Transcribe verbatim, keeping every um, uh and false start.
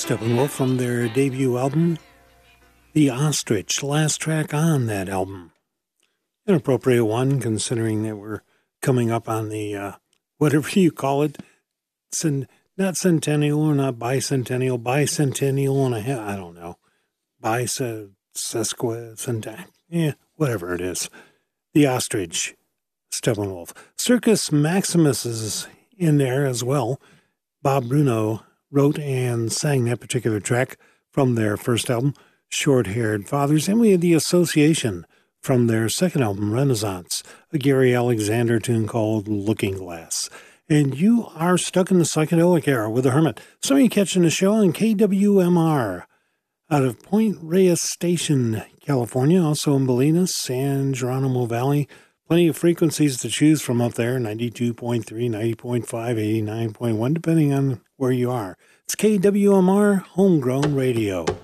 Steppenwolf from their debut album, The Ostrich, last track on that album. An appropriate one, considering that we're coming up on the, uh, whatever you call it, cent- not centennial or not bicentennial, bicentennial and a half, I don't know, bice, sesquicentennial, yeah, whatever it is. The Ostrich, Steppenwolf. Circus Maximus is in there as well. Bob Bruno wrote and sang that particular track from their first album, Short-Haired Fathers. And we had The Association from their second album, Renaissance, a Gary Alexander tune called Looking Glass. And you are stuck in the psychedelic era with The Hermit. Some of you catching the show on K W M R out of Point Reyes Station, California, also in Bolinas, San Geronimo Valley. Plenty of frequencies to choose from up there, ninety-two point three, ninety point five, eighty-nine point one, depending on where you are. It's K W M R Homegrown Radio.